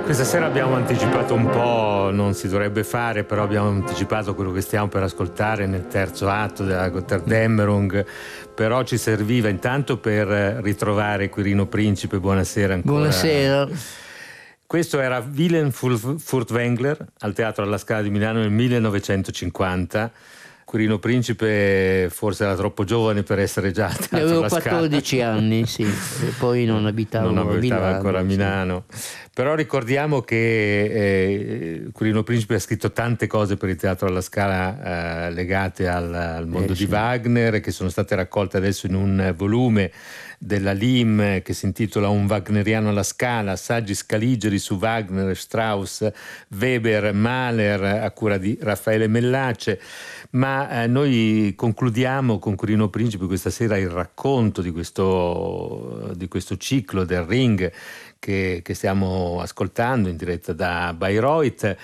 Questa sera abbiamo anticipato un po', non si dovrebbe fare, però abbiamo anticipato quello che stiamo per ascoltare nel terzo atto della Götterdämmerung, però ci serviva intanto per ritrovare Quirino Principe. Buonasera ancora. Buonasera. Questo era Willem Furtwängler al Teatro alla Scala di Milano nel 1950. Quirino Principe forse era troppo giovane per essere già al Teatro Avevo alla Scala. 14 anni, sì, e poi non abitavo ancora a Milano. Sì. Però ricordiamo che Quirino Principe ha scritto tante cose per il Teatro alla Scala legate al mondo di Wagner, che sono state raccolte adesso in un volume della LIM che si intitola Un Wagneriano alla Scala, saggi scaligeri su Wagner, Strauss, Weber, Mahler, a cura di Raffaele Mellace. Ma noi concludiamo con Quirino Principe questa sera il racconto di questo ciclo del Ring che stiamo ascoltando in diretta da Bayreuth.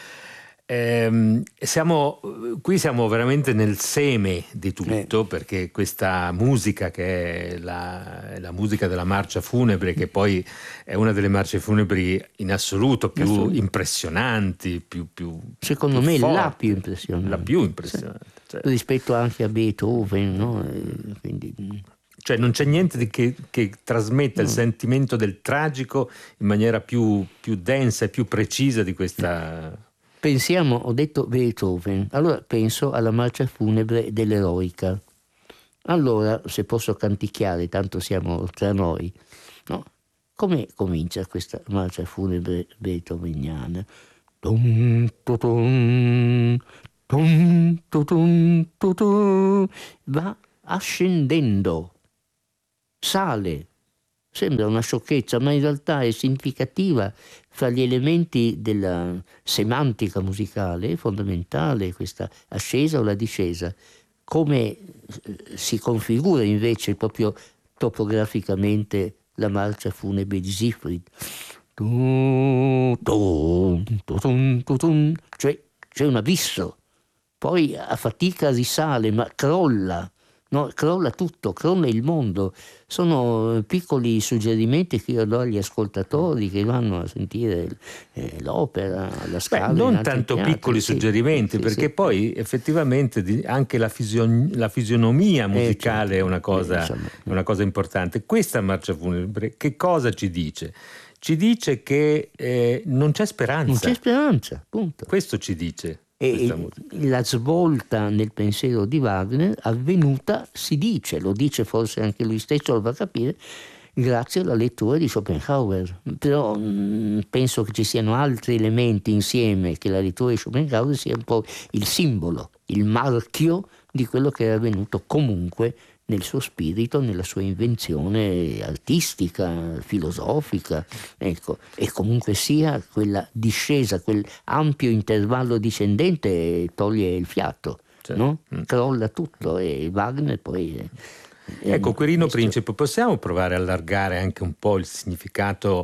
Siamo veramente nel seme di tutto, perché questa musica, che è la musica della marcia funebre, che poi è una delle marce funebri in assoluto più impressionanti, secondo me forti, la più impressionante, cioè, rispetto anche a Beethoven, no? Quindi cioè non c'è niente che trasmetta il sentimento del tragico in maniera più densa e più precisa di questa. Pensiamo, ho detto Beethoven, allora penso alla marcia funebre dell'Eroica. Allora, se posso canticchiare, tanto siamo tra noi, no? Come comincia questa marcia funebre beethoveniana? Tum, tutum, tum, tutum, tutum. Va ascendendo, sale. Sembra una sciocchezza, ma in realtà è significativa. Fra gli elementi della semantica musicale è fondamentale questa ascesa o la discesa. Come si configura invece proprio topograficamente la marcia funebre di Siegfried? Cioè c'è un abisso, poi a fatica risale, ma crolla. No, crolla tutto, crolla il mondo. Sono piccoli suggerimenti che io do agli ascoltatori che vanno a sentire l'opera, la Scala. Non tanto teatri, piccoli suggerimenti, perché poi effettivamente anche la fisionomia musicale è una cosa importante. Questa marcia funebre che cosa ci dice? Ci dice che non c'è speranza. Non c'è speranza, punto. Questo ci dice. E la svolta nel pensiero di Wagner avvenuta, si dice, lo dice forse anche lui stesso, lo fa capire, grazie alla lettura di Schopenhauer. Però penso che ci siano altri elementi insieme, che la lettura di Schopenhauer sia un po' il simbolo, il marchio di quello che era avvenuto comunque nel suo spirito, nella sua invenzione artistica, filosofica, ecco. E comunque sia quella discesa, quel ampio intervallo discendente toglie il fiato, no? Crolla tutto, e Wagner poi ecco, Quirino Principe, possiamo provare a allargare anche un po' il significato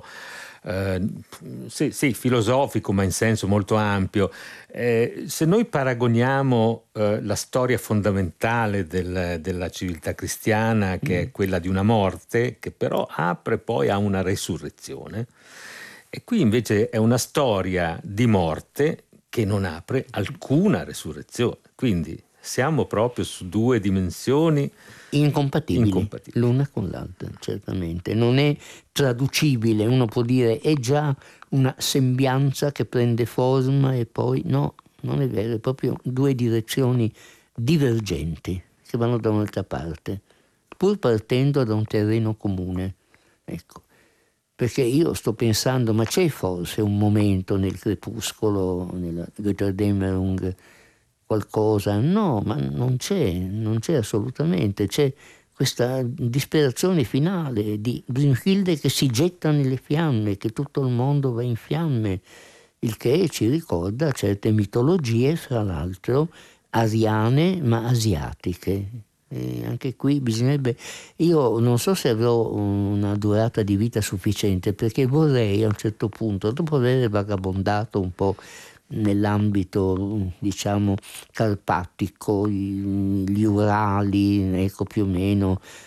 filosofico, ma in senso molto ampio. Se noi paragoniamo la storia fondamentale della civiltà cristiana, che è quella di una morte che però apre poi a una resurrezione, e qui invece è una storia di morte che non apre alcuna resurrezione, quindi siamo proprio su due dimensioni incompatibili l'una con l'altra, certamente. Non è traducibile, uno può dire è già una sembianza che prende forma e poi no, non è vero, è proprio due direzioni divergenti che vanno da un'altra parte, pur partendo da un terreno comune. Ecco, perché io sto pensando, ma c'è forse un momento nel crepuscolo, nella Götterdämmerung, qualcosa? No, ma non c'è assolutamente. C'è questa disperazione finale di Brünnhilde che si getta nelle fiamme, che tutto il mondo va in fiamme, il che ci ricorda certe mitologie, fra l'altro ariane ma asiatiche. E anche qui bisognerebbe, io non so se avrò una durata di vita sufficiente, perché vorrei a un certo punto, dopo aver vagabondato un po' nell'ambito diciamo carpatico, gli Urali, ecco, più o meno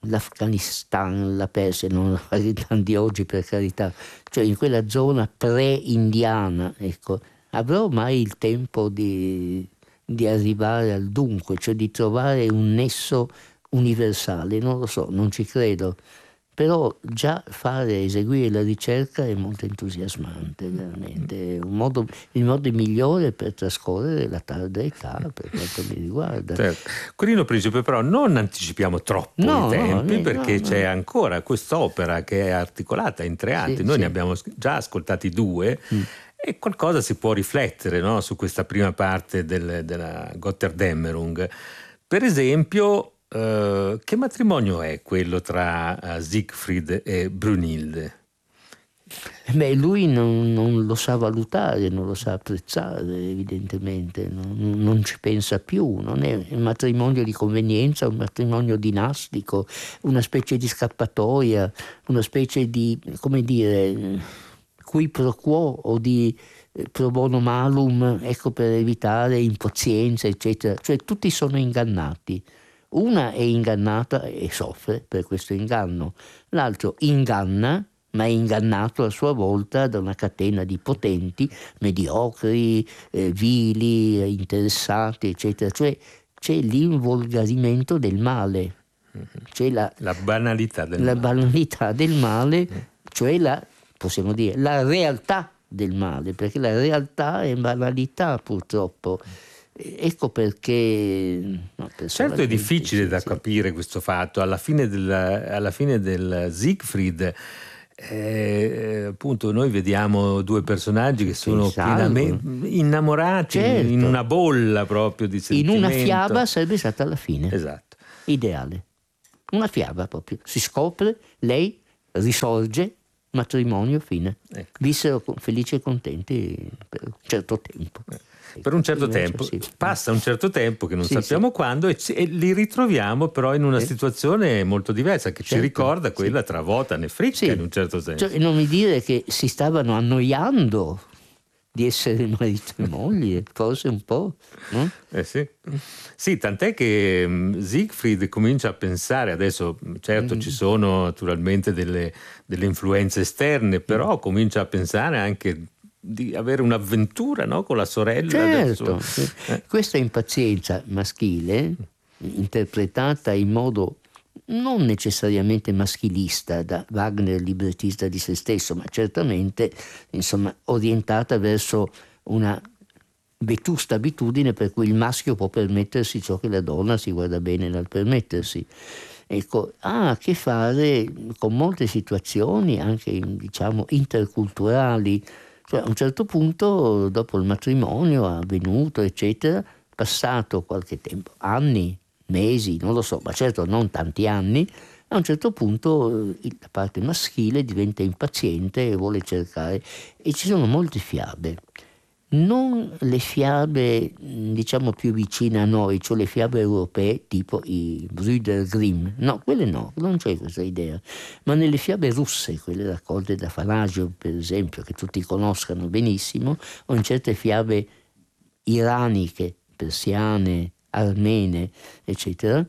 l'Afghanistan, la Persia, non l'Afghanistan di oggi per carità, cioè in quella zona pre-indiana, ecco, avrò mai il tempo di arrivare al dunque, cioè di trovare un nesso universale? Non lo so, non ci credo. Però già eseguire la ricerca è molto entusiasmante, veramente. Il modo migliore per trascorrere la tarda età, per quanto mi riguarda. Certo. Quirino Principe, però non anticipiamo troppo i tempi, perché c'è ancora quest'opera che è articolata in 3 atti. Noi ne abbiamo già ascoltati 2 e qualcosa si può riflettere, no, su questa prima parte della Götterdämmerung. Per esempio, che matrimonio è quello tra Siegfried e Brunhilde? Lui non lo sa valutare, non lo sa apprezzare, evidentemente, non ci pensa più, non è un matrimonio di convenienza, un matrimonio dinastico, una specie di scappatoia, una specie di, come dire, qui pro quo o di pro bono malum, ecco, per evitare impazienza, eccetera. Cioè tutti sono ingannati. Una è ingannata e soffre per questo inganno, l'altro inganna, ma è ingannato a sua volta da una catena di potenti, mediocri, vili, interessati, eccetera. Cioè c'è l'involgarimento del male, c'è la banalità del male. Banalità del male, cioè possiamo dire, la realtà del male, perché la realtà è banalità, purtroppo. Ecco perché certo è difficile da capire questo fatto. Alla fine del Siegfried, appunto, noi vediamo 2 personaggi che sono pienamente innamorati, certo, in una bolla proprio di sentimento. In una fiaba sarebbe stata la fine. Esatto. Ideale. Una fiaba proprio. Si scopre, lei risorge, matrimonio, fine. Ecco. Vissero felici e contenti per un certo tempo. Per un certo tempo, passa un certo tempo che non sappiamo quando e li ritroviamo però in una situazione molto diversa che ci ricorda quella tra Wotan e Fricka, in un certo senso. Cioè, non mi dire che si stavano annoiando di essere marito e moglie, forse un po', no? Sì, tant'è che Siegfried comincia a pensare, adesso certo ci sono naturalmente delle influenze esterne, però comincia a pensare anche di avere un'avventura, no? Con la sorella. Certo, questa impazienza maschile, interpretata in modo non necessariamente maschilista da Wagner, librettista di se stesso, ma certamente, insomma, orientata verso una vetusta abitudine per cui il maschio può permettersi ciò che la donna si guarda bene dal permettersi. Ecco, ha a che fare con molte situazioni anche, diciamo, interculturali. Cioè, a un certo punto, dopo il matrimonio avvenuto, eccetera, passato qualche tempo, anni, mesi, non lo so, ma certo non tanti anni, a un certo punto la parte maschile diventa impaziente e vuole cercare. E ci sono molte fiabe. Non le fiabe, diciamo, più vicine a noi, cioè le fiabe europee tipo i Brüder Grimm, no, quelle no, non c'è questa idea, ma nelle fiabe russe, quelle raccolte da Faragio per esempio, che tutti conoscano benissimo, o in certe fiabe iraniche, persiane, armene, eccetera,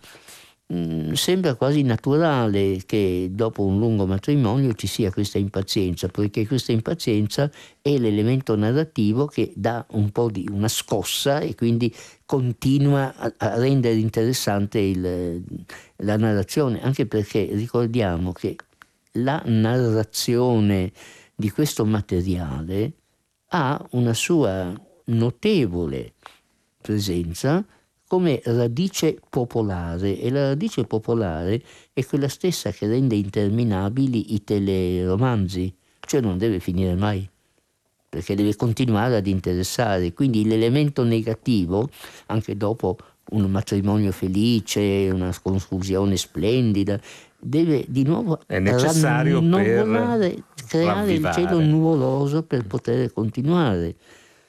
sembra quasi naturale che dopo un lungo matrimonio ci sia questa impazienza, poiché questa impazienza è l'elemento narrativo che dà un po' di una scossa e quindi continua a rendere interessante la narrazione, anche perché ricordiamo che la narrazione di questo materiale ha una sua notevole presenza come radice popolare, e la radice popolare è quella stessa che rende interminabili i teleromanzi, cioè non deve finire mai, perché deve continuare ad interessare. Quindi l'elemento negativo, anche dopo un matrimonio felice, una conclusione splendida, deve di nuovo è necessario per creare il cielo nuvoloso per poter continuare.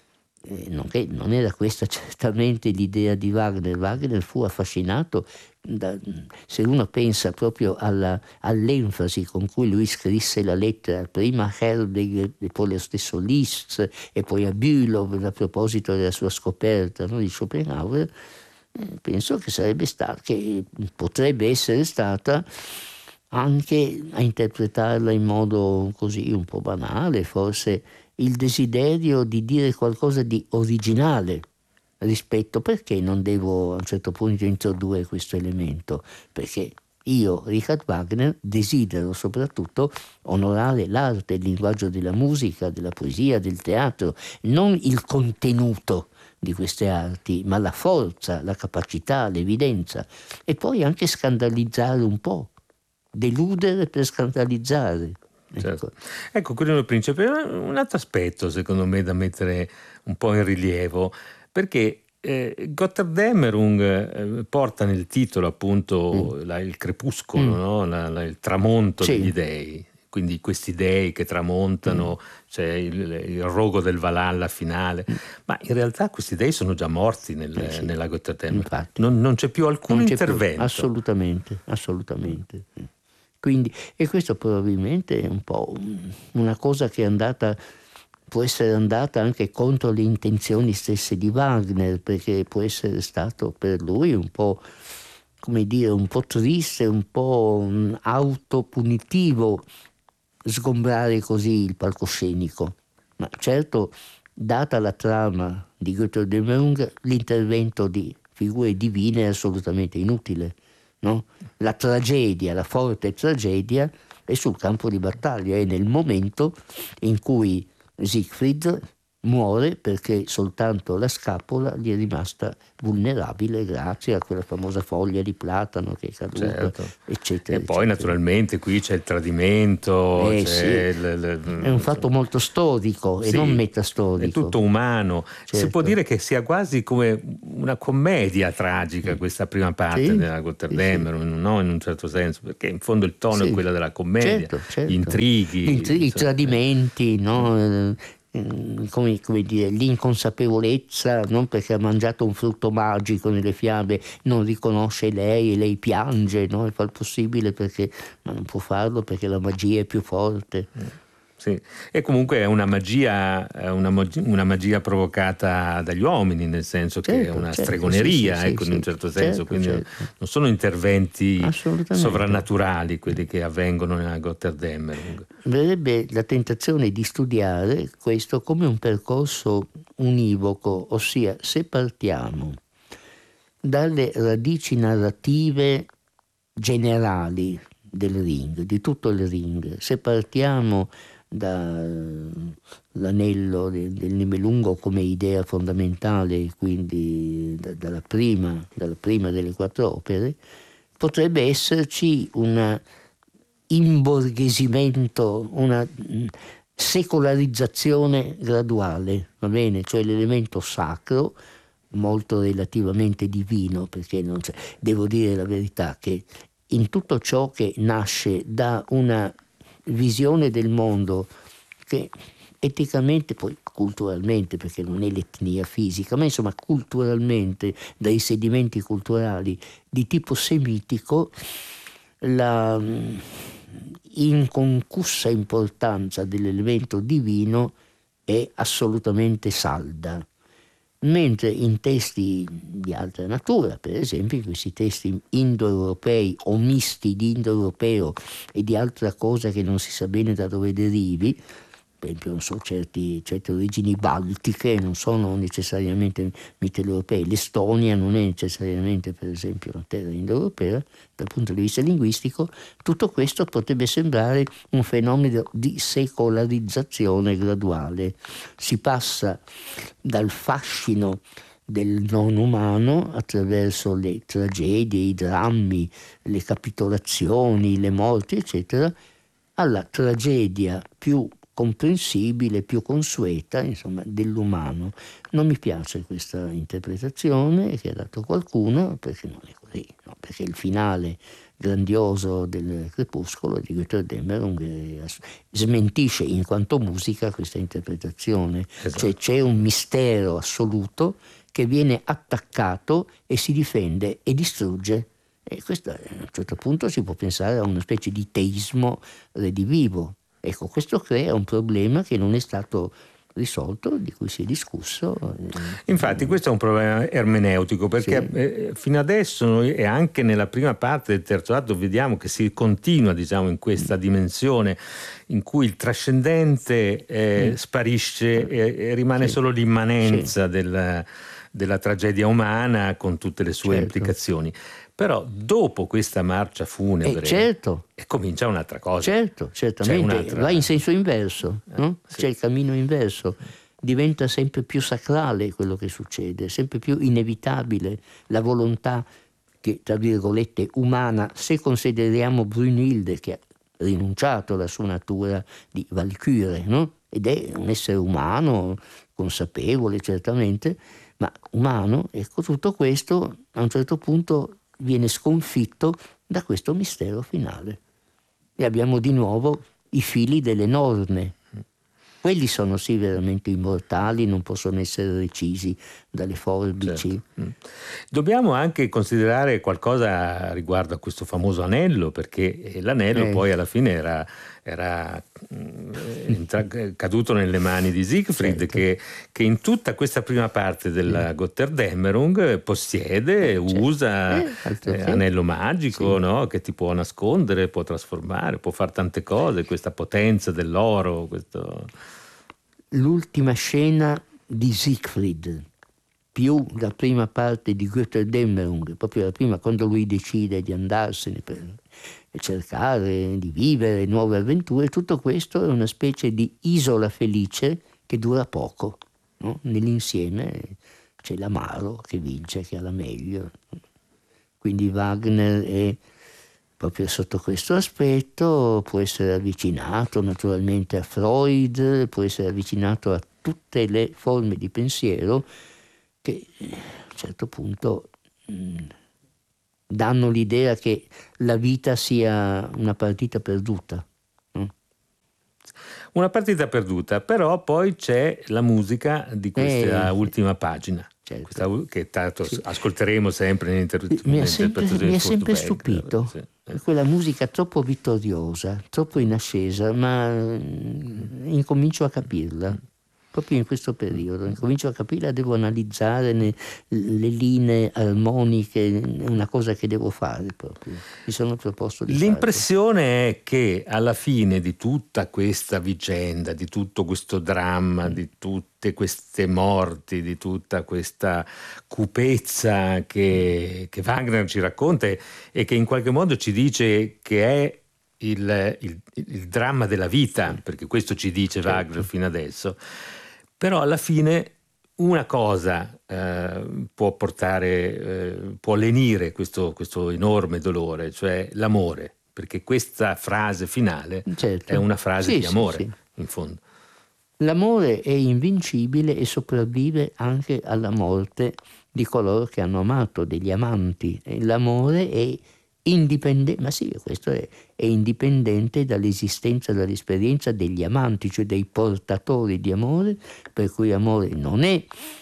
Non era questa certamente l'idea di Wagner. Wagner fu affascinato se uno pensa proprio all'enfasi con cui lui scrisse la lettera prima a Herbig e poi lo stesso Liszt e poi a Bülow a proposito della sua scoperta, no, di Schopenhauer. penso che che potrebbe essere stata anche, a interpretarla in modo così un po' banale, forse il desiderio di dire qualcosa di originale rispetto, perché non devo a un certo punto introdurre questo elemento? Perché io, Richard Wagner, desidero soprattutto onorare l'arte, il linguaggio della musica, della poesia, del teatro, non il contenuto di queste arti, ma la forza, la capacità, l'evidenza, e poi anche scandalizzare un po', deludere per scandalizzare. Certo. Ecco, Quirino Principe, un altro aspetto secondo me da mettere un po' in rilievo, perché Götterdämmerung porta nel titolo appunto il crepuscolo, no? Il tramonto degli dei, quindi questi dei che tramontano, c'è il rogo del Valhalla finale, ma in realtà questi dei sono già morti nella Götterdämmerung, non c'è più alcun intervento. Assolutamente. Quindi, e questo probabilmente è un po' una cosa che può essere andata anche contro le intenzioni stesse di Wagner, perché può essere stato per lui un po', come dire, un po' triste, un po' autopunitivo sgombrare così il palcoscenico. Ma certo, data la trama di Götterdämmerung, l'intervento di figure divine è assolutamente inutile. No? La tragedia, la forte tragedia è sul campo di battaglia, è nel momento in cui Siegfried muore perché soltanto la scapola gli è rimasta vulnerabile grazie a quella famosa foglia di platano che è caduta, eccetera. E poi naturalmente qui c'è il tradimento, c'è è un fatto molto storico e non metastorico. È tutto umano. Certo. Si può dire che sia quasi come una commedia tragica questa prima parte della Götterdämmerung, no? In un certo senso, perché in fondo il tono è quello della commedia, certo. gli intrighi, i tradimenti, no? Come dire, l'inconsapevolezza, non perché ha mangiato un frutto magico nelle fiabe non riconosce lei e lei piange, no? E fa il possibile ma non può farlo perché la magia è più forte. Sì. E comunque è una magia provocata dagli uomini, nel senso che è una stregoneria, in un certo senso, quindi non sono interventi sovrannaturali quelli che avvengono nella Götterdämmerung. Verrebbe la tentazione di studiare questo come un percorso univoco, ossia se partiamo dalle radici narrative generali del Ring, di tutto il Ring, se partiamo dall'anello del Nibelungo come idea fondamentale, quindi dalla prima delle 4 opere, potrebbe esserci un imborghesimento, una secolarizzazione graduale, va bene? Cioè l'elemento sacro, molto relativamente divino, perché non c'è. Devo dire la verità che in tutto ciò che nasce da una visione del mondo che eticamente, poi culturalmente, perché non è l'etnia fisica, ma insomma culturalmente, dai sedimenti culturali di tipo semitico, la inconcussa importanza dell'elemento divino è assolutamente salda. Mentre in testi di altra natura, per esempio in questi testi indoeuropei o misti di indoeuropeo e di altra cosa che non si sa bene da dove derivi, per esempio non so, certe origini baltiche non sono necessariamente mitteleuropee, l'Estonia non è necessariamente per esempio una terra indoeuropea dal punto di vista linguistico, tutto questo potrebbe sembrare un fenomeno di secolarizzazione graduale. Si passa dal fascino del non umano attraverso le tragedie, i drammi, le capitolazioni, le morti, eccetera, alla tragedia più comprensibile, più consueta, insomma, dell'umano. Non mi piace questa interpretazione che ha dato qualcuno, perché non è così, no? Perché il finale grandioso del Crepuscolo di Götterdämmerung smentisce in quanto musica questa interpretazione. Cioè c'è un mistero assoluto che viene attaccato e si difende e distrugge. E questo, a un certo punto si può pensare a una specie di teismo redivivo. Ecco, questo crea un problema che non è stato risolto, di cui si è discusso. Infatti questo è un problema ermeneutico, perché fino adesso noi, e anche nella prima parte del terzo atto, vediamo che si continua, diciamo, in questa dimensione in cui il trascendente sparisce e rimane solo l'immanenza della tragedia umana con tutte le sue implicazioni. Però dopo questa marcia funebre comincia un'altra cosa. Certamente, va in senso inverso, no? C'è il cammino inverso. Diventa sempre più sacrale quello che succede, sempre più inevitabile la volontà che, tra virgolette, umana, se consideriamo Brunhilde, che ha rinunciato alla sua natura di valchiure, no? Ed è un essere umano, consapevole certamente, ma umano. Ecco, tutto questo a un certo punto viene sconfitto da questo mistero finale. E abbiamo di nuovo i fili delle norme. Quelli sono sì veramente immortali, non possono essere recisi dalle forbici. Dobbiamo anche considerare qualcosa riguardo a questo famoso anello, perché l'anello poi alla fine era caduto nelle mani di Siegfried, che in tutta questa prima parte della Götterdämmerung possiede, usa anello magico, no? Che ti può nascondere, può trasformare, può fare tante cose, questa potenza dell'oro. L'ultima scena di Siegfried più la prima parte di Götterdämmerung, proprio la prima, quando lui decide di andarsene per cercare di vivere nuove avventure, tutto questo è una specie di isola felice che dura poco, no? Nell'insieme c'è l'amaro che vince, che ha la meglio. Quindi Wagner è proprio sotto questo aspetto, può essere avvicinato naturalmente a Freud, può essere avvicinato a tutte le forme di pensiero che a un certo punto danno l'idea che la vita sia una partita perduta. Una partita perduta, però poi c'è la musica di questa ultima pagina. Certo. Che tanto ascolteremo sempre nell'interpretazione. Mi è sempre stupito. Quella musica troppo vittoriosa, troppo in ascesa, ma incomincio a capirla. Proprio in questo periodo incomincio a capirla, devo analizzare le linee armoniche, è una cosa che devo fare proprio. Mi sono proposto di L'impressione è che alla fine di tutta questa vicenda, di tutto questo dramma, di tutte queste morti, di tutta questa cupezza che Wagner ci racconta e che in qualche modo ci dice che è il dramma della vita, perché questo ci dice Wagner fino adesso. Però alla fine una cosa può portare, può lenire questo enorme dolore, cioè l'amore, perché questa frase finale è una frase di amore, in fondo. L'amore è invincibile e sopravvive anche alla morte di coloro che hanno amato, degli amanti. L'amore è indipendente, ma sì, questo è indipendente dall'esistenza, dall'esperienza degli amanti, cioè dei portatori di amore, per cui amore non è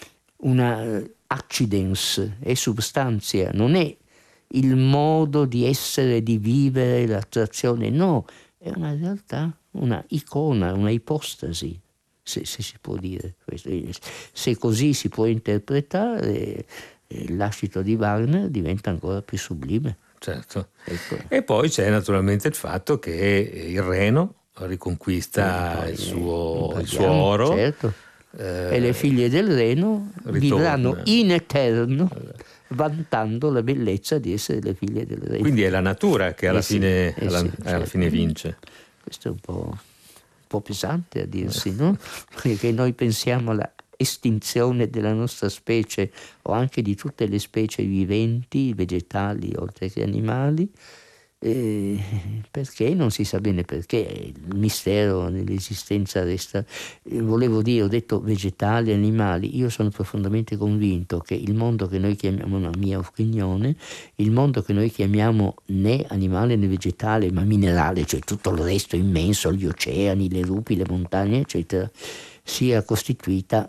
una accidens, è substanzia, non è il modo di essere, di vivere, l'attrazione, no, è una realtà, una icona, una ipostasi, se si può dire questo. Se così si può interpretare, l'ascito di Wagner diventa ancora più sublime. Certo. Ecco. E poi c'è naturalmente il fatto che il Reno riconquista il suo oro. Certo. E le figlie del Reno vivranno in eterno vantando la bellezza di essere le figlie del Reno. Quindi è la natura che alla fine vince. Questo è un po' pesante a dirsi, no? Perché noi pensiamo alla estinzione della nostra specie o anche di tutte le specie viventi, vegetali oltre che animali, perché non si sa bene perché, il mistero dell'esistenza resta. Volevo dire, ho detto vegetali, animali, io sono profondamente convinto che il mondo che noi chiamiamo, una mia opinione, il mondo che noi chiamiamo né animale né vegetale ma minerale, cioè tutto il resto immenso, gli oceani, le rupi, le montagne eccetera, sia costituito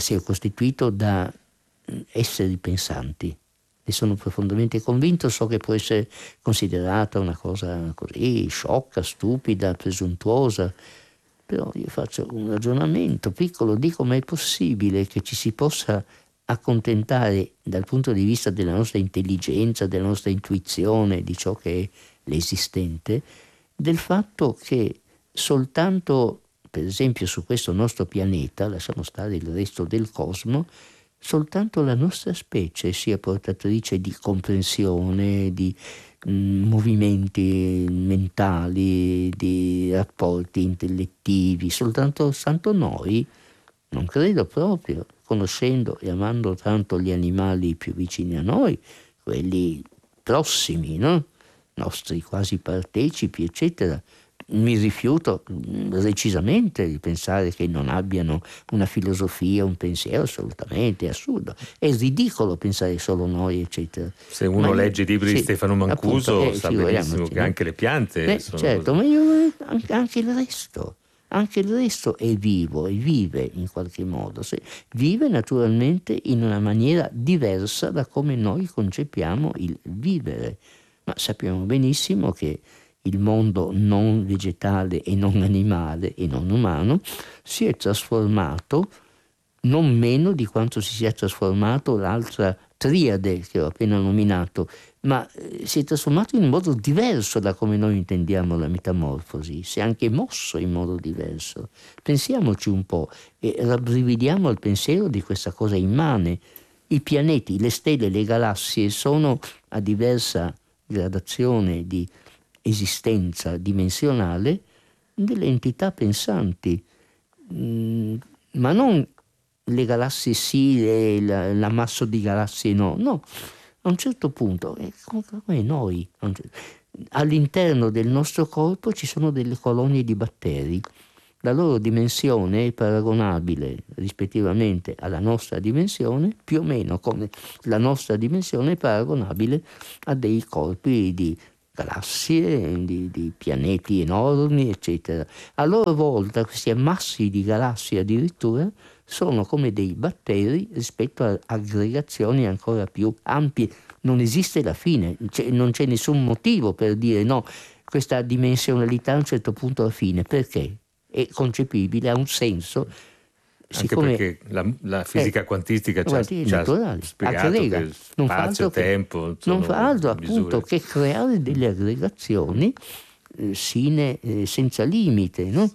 da esseri pensanti. Ne sono profondamente convinto, so che può essere considerata una cosa così sciocca, stupida, presuntuosa, Però io faccio un ragionamento piccolo, dico: ma è possibile che ci si possa accontentare dal punto di vista della nostra intelligenza, della nostra intuizione, di ciò che è l'esistente, del fatto che soltanto, per esempio, su questo nostro pianeta, lasciamo stare il resto del cosmo, soltanto la nostra specie sia portatrice di comprensione, di movimenti mentali, di rapporti intellettivi, soltanto noi? Non credo proprio, conoscendo e amando tanto gli animali più vicini a noi, quelli prossimi, no? Nostri quasi partecipi, eccetera. Mi rifiuto decisamente di pensare che non abbiano una filosofia, un pensiero, assolutamente, è assurdo. È ridicolo pensare solo noi, eccetera. Se uno legge i libri di Stefano Mancuso, appunto, sa benissimo che anche le piante sono certo, così. Ma io, anche il resto è vivo e vive in qualche modo, vive naturalmente in una maniera diversa da come noi concepiamo il vivere, ma sappiamo benissimo che il mondo non vegetale e non animale e non umano si è trasformato non meno di quanto si sia trasformato l'altra triade che ho appena nominato, ma si è trasformato in un modo diverso da come noi intendiamo la metamorfosi, si è anche mosso in modo diverso. Pensiamoci un po' e rabbrividiamo al pensiero di questa cosa immane. I pianeti, le stelle, le galassie sono a diversa gradazione di esistenza dimensionale delle entità pensanti, ma non le galassie sì e l'ammasso di galassie no, a un certo punto è come noi. All'interno del nostro corpo ci sono delle colonie di batteri, la loro dimensione è paragonabile rispettivamente alla nostra dimensione, più o meno come la nostra dimensione è paragonabile a dei corpi di galassie, di pianeti enormi, eccetera. A loro volta questi ammassi di galassie addirittura sono come dei batteri rispetto a aggregazioni ancora più ampie. Non esiste la fine, non c'è nessun motivo per dire no, questa dimensionalità a un certo punto ha fine. Perché? È concepibile, ha un senso. Anche perché la fisica quantistica ci ha spiegato che spazio, tempo non fa altro appunto che creare delle aggregazioni senza limite, no?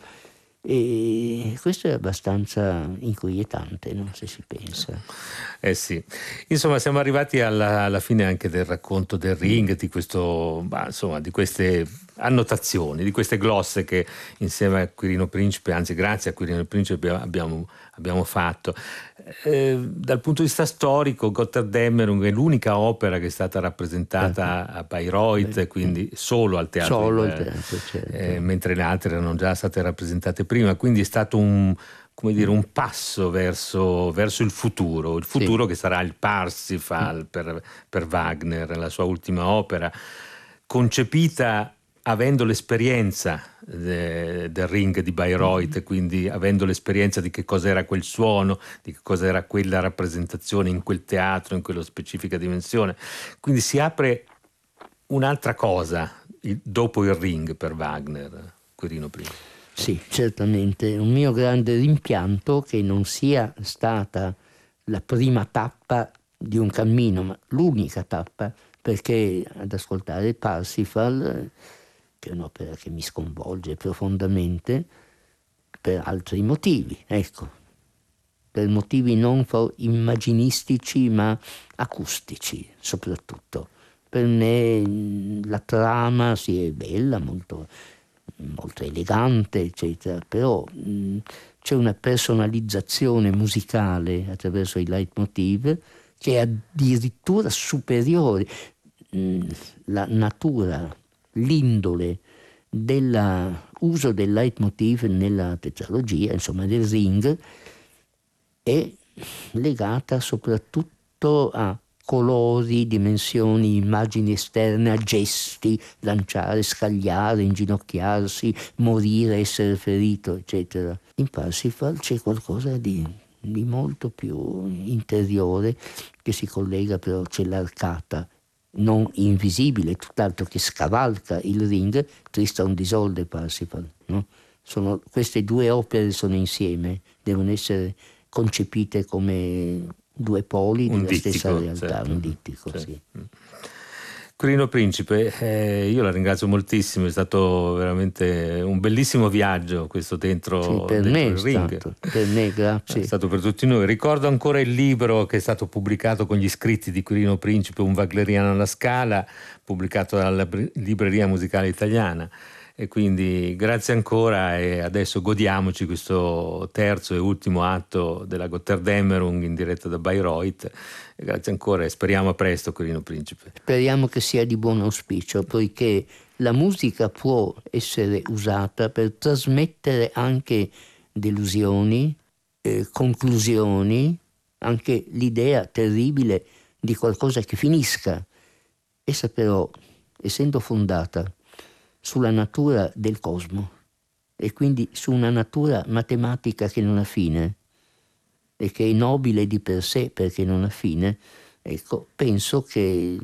E questo è abbastanza inquietante, no? Se si pensa. Sì. Insomma, siamo arrivati alla fine anche del racconto del Ring, di questo, insomma, di queste annotazioni, di queste glosse che insieme a Quirino Principe, anzi grazie a Quirino Principe abbiamo fatto. Dal punto di vista storico, Götterdämmerung è l'unica opera che è stata rappresentata a Bayreuth, quindi solo al teatro, certo. mentre le altre erano già state rappresentate prima, quindi è stato un passo verso il futuro che sarà il Parsifal per Wagner, la sua ultima opera, concepita avendo l'esperienza del Ring di Bayreuth, quindi avendo l'esperienza di che cos'era quel suono, di che cos'era quella rappresentazione in quel teatro, in quella specifica dimensione. Quindi si apre un'altra cosa dopo il Ring per Wagner, Quirino Principe. Sì, certamente. Un mio grande rimpianto che non sia stata la prima tappa di un cammino, ma l'unica tappa, perché ad ascoltare Parsifal, che è un'opera che mi sconvolge profondamente, per altri motivi, per motivi non immaginistici ma acustici soprattutto. Per me la trama è bella, molto elegante, eccetera, però c'è una personalizzazione musicale attraverso i leitmotiv che è addirittura superiore. La natura, l'indole dell'uso del leitmotiv nella tetralogia, insomma del Ring, è legata soprattutto a colori, dimensioni, immagini esterne, a gesti, lanciare, scagliare, inginocchiarsi, morire, essere ferito, eccetera. In Parsifal c'è qualcosa di molto più interiore che si collega, però c'è l'arcata non invisibile, tutt'altro che scavalca il Ring. Tristan d'Isolde Parsifal, no? queste due opere sono insieme, devono essere concepite come due poli della stessa realtà, certo. Un dittico, certo. Sì. Quirino Principe, io la ringrazio moltissimo, è stato veramente un bellissimo viaggio questo dentro, per dentro me il ring. Per me, grazie. È stato per tutti noi. Ricordo ancora il libro che è stato pubblicato con gli scritti di Quirino Principe, Un wagneriano alla Scala, pubblicato dalla Libreria Musicale Italiana. E quindi grazie ancora, e adesso godiamoci questo terzo e ultimo atto della Götterdämmerung in diretta da Bayreuth. E grazie ancora e speriamo a presto, Quirino Principe. Speriamo che sia di buon auspicio, poiché la musica può essere usata per trasmettere anche delusioni, conclusioni, anche l'idea terribile di qualcosa che finisca. Essa però, essendo fondata sulla natura del cosmo e quindi su una natura matematica che non ha fine e che è nobile di per sé perché non ha fine, ecco, penso che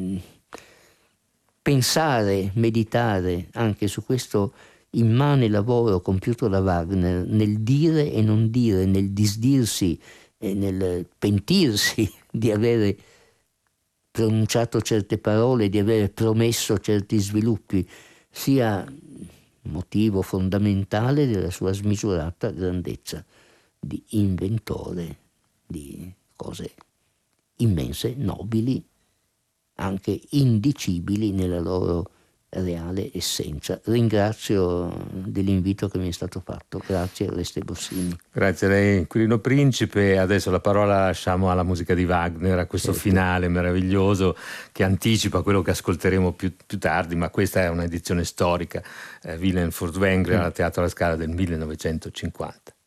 pensare, meditare anche su questo immane lavoro compiuto da Wagner nel dire e non dire, nel disdirsi e nel pentirsi di avere pronunciato certe parole, di avere promesso certi sviluppi, sia motivo fondamentale della sua smisurata grandezza di inventore di cose immense, nobili, anche indicibili nella loro reale essenza. Ringrazio dell'invito che mi è stato fatto. Grazie Oreste Bossini. Grazie a lei, Quirino Principe. Adesso la parola la lasciamo alla musica di Wagner, a questo finale meraviglioso che anticipa quello che ascolteremo più tardi, ma questa è un'edizione storica, Wilhelm Furtwängler al Teatro alla Scala del 1950.